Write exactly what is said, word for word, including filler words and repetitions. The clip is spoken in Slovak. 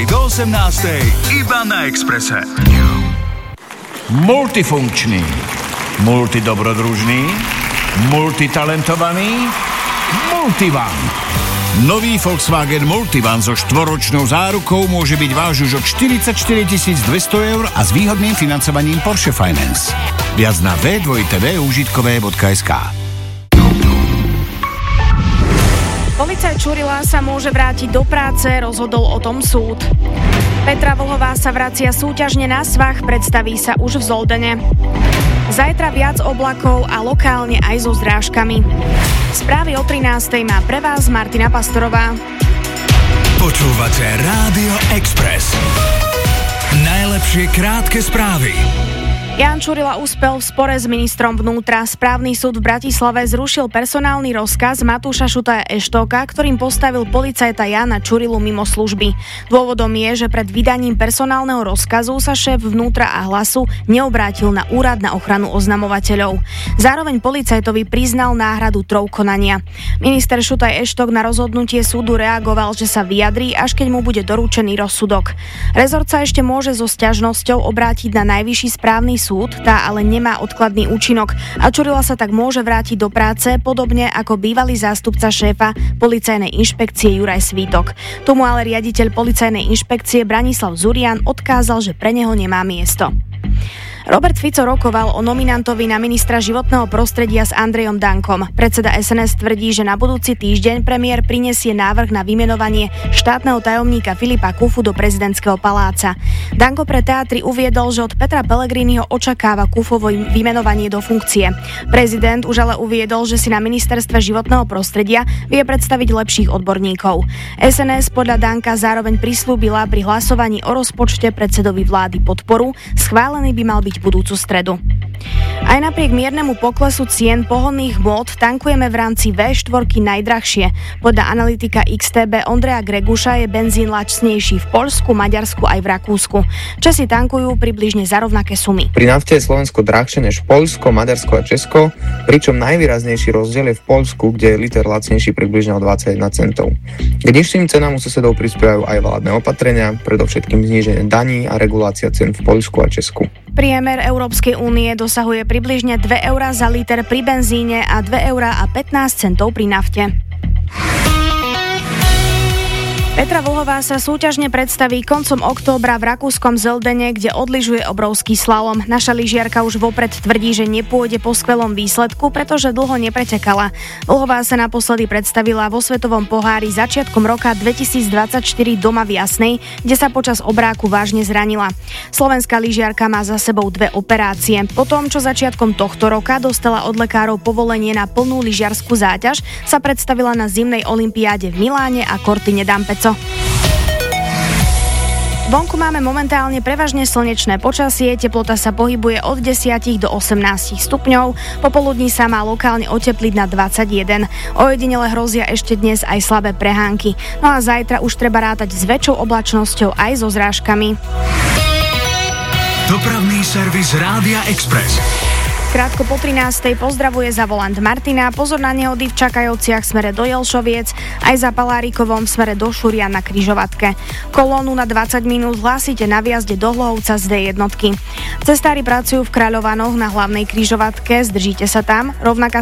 Do osemnástej iba na Expresse. Multifunkčný, multidobrodružný, multitalentovaný, Multivan. Nový Volkswagen Multivan so štvoročnou zárukou môže byť váš už od štyridsaťštyri tisíc dvesto eur a s výhodným financovaním Porsche Finance. Viac na w w w bodka užitkové bodka es ká. Policajt Čurila sa môže vrátiť do práce, rozhodol o tom súd. Petra Vlhová sa vracia súťažne na svah, predstaví sa už v Zoldene. Zajtra viac oblakov a lokálne aj so zrážkami. Správy o trinástej má pre vás Martina Pastorová. Počúvate Rádio Express. Najlepšie krátke správy. Ján Čurila uspel v spore s ministrom vnútra. Správny súd v Bratislave zrušil personálny rozkaz Matúša Šutaja Eštóka, ktorým postavil policajta Jána Čurilu mimo služby. Dôvodom je, že pred vydaním personálneho rozkazu sa šéf vnútra a Hlasu neobrátil na úrad na ochranu oznamovateľov. Zároveň policajtovi priznal náhradu trov konania. Minister Šutaj Eštók na rozhodnutie súdu reagoval, že sa vyjadrí, až keď mu bude doručený rozsudok. Rezort sa ešte môže so sťažnosťou obrátiť na najvyšší správny súd, tá ale nemá odkladný účinok a Čurila sa tak môže vrátiť do práce, podobne ako bývalý zástupca šéfa policajnej inšpekcie Juraj Svítok. Tomu ale riaditeľ policajnej inšpekcie Branislav Zurian odkázal, že pre neho nemá miesto. Robert Fico rokoval o nominantovi na ministra životného prostredia s Andrejom Dankom. Predseda es en es tvrdí, že na budúci týždeň premiér prinesie návrh na vymenovanie štátneho tajomníka Filipa Kufu do prezidentského paláca. Danko pre Teatry uviedol, že od Petra Pellegriniho očakáva Kufovo vymenovanie do funkcie. Prezident už ale uviedol, že si na ministerstve životného prostredia vie predstaviť lepších odborníkov. es en es podľa Danka zároveň prislúbila pri hlasovaní o rozpočte predsedovi vlády podporu. Schválený by mal byť budúcu stredu. Aj napriek miernemu poklesu cien pohonných môd tankujeme v rámci vé štyri najdrahšie. Podľa analytika iks té bé Ondreja Greguša je benzín lacnejší v Poľsku, Maďarsku aj v Rakúsku. Česi tankujú približne za rovnaké sumy. Pri nafte je Slovensko drahšie než Poľsko, Maďarsko a Česko, pričom najvýraznejší rozdiel je v Poľsku, kde je liter lacnejší približne o dvadsaťjeden centov. K nižším cenám u susedov prispievajú aj vládne opatrenia, predovšetkým zníženie daní a regulácia cien v Poľsku a Česku. Priemer Európskej únie dosahuje približne dve eurá za liter pri benzíne a dve eurá a pätnásť centov pri nafte. Petra Vlhová sa súťažne predstaví koncom októbra v rakúskom Zoldene, kde odlyžuje obrovský slalom. Naša lyžiarka už vopred tvrdí, že nepôjde po skvelom výsledku, pretože dlho nepretekala. Vlhová sa naposledy predstavila vo svetovom pohári začiatkom roka dvetisícdvadsaťštyri doma v Jasnej, kde sa počas obráku vážne zranila. Slovenská lyžiarka má za sebou dve operácie. Po tom, čo začiatkom tohto roka dostala od lekárov povolenie na plnú lyžiarskú záťaž, sa predstavila na zimnej olympiáde v Miláne a Cortine d'Ampezzo. Vonku máme momentálne prevažne slnečné počasie, teplota sa pohybuje od desať do osemnásť stupňov, popoludní sa má lokálne otepliť na dvadsaťjeden. Ojedinele hrozia ešte dnes aj slabé prehánky. No a zajtra už treba rátať s väčšou oblačnosťou aj so zrážkami. Dopravný servis Rádia Express. Krátko po trinástej pozdravuje za volant Martina. Pozor na nehody v Čakajovciach smere do Jelšoviec, aj za Palárikovom smere do Šuria na križovatke. Kolónu na dvadsať minút hlásite na viazde do Hlohovca z dé jednotky. Cestári pracujú v Kráľovanoch na hlavnej križovatke, zdržíte sa tam. Rovnaká